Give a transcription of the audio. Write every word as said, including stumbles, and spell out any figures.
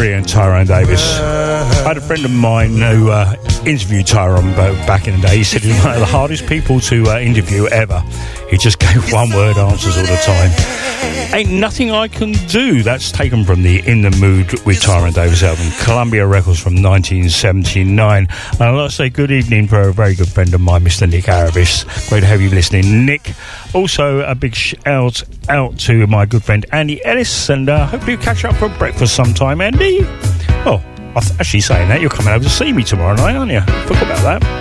brilliant Tyrone Davis. I had a friend of mine who uh, interviewed Tyrone back in the day. He said he was one of the hardest people to uh, interview ever. He just gave one-word answers all the time. Ain't Nothing I Can Do. That's taken from the In the Mood with Tyrone Davis album, Columbia Records from nineteen seventy-nine. And I'd like to say good evening for a very good friend of mine, Mister Nick Aravis. Great to have you listening, Nick. Also, a big shout out to my good friend Andy Ellis, and uh, hope you catch up for breakfast sometime, Andy. Oh, I'm actually saying that, you're coming over to see me tomorrow night, aren't you? Forgot about that.